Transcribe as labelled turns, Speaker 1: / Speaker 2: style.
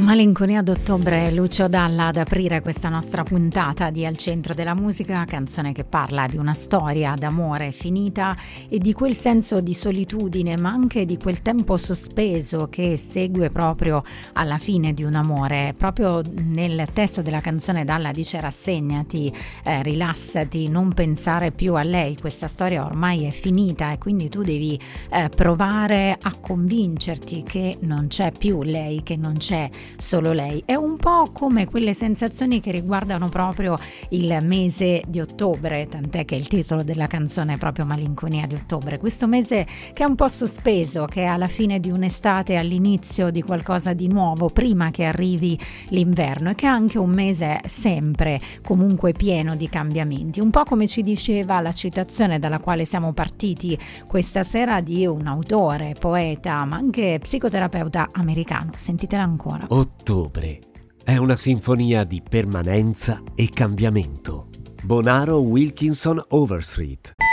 Speaker 1: Malinconia d'ottobre, Lucio Dalla ad aprire questa nostra puntata di Al Centro della Musica, canzone che parla di una storia d'amore finita e di quel senso di solitudine, ma anche di quel tempo sospeso che segue proprio alla fine di un amore. Proprio nel testo della canzone Dalla dice: rassegnati, rilassati, non pensare più a lei, questa storia ormai è finita e quindi tu devi provare a convincerti che non c'è più lei, che non c'è solo lei. È un po' come quelle sensazioni che riguardano proprio il mese di ottobre, tant'è che il titolo della canzone è proprio Malinconia di ottobre, questo mese che è un po' sospeso, che è alla fine di un'estate, all'inizio di qualcosa di nuovo, prima che arrivi l'inverno, e che è anche un mese sempre comunque pieno di cambiamenti, un po' come ci diceva la citazione dalla quale siamo partiti questa sera di un autore, poeta, ma anche psicoterapeuta americano. Sentitela ancora.
Speaker 2: Ottobre è una sinfonia di permanenza e cambiamento. Bonaro Wilkinson Overstreet.